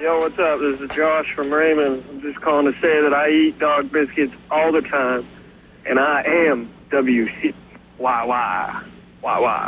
Yo, what's up? This is Josh from Raymond. I'm just calling to say that I eat dog biscuits all the time, and I am WCYY.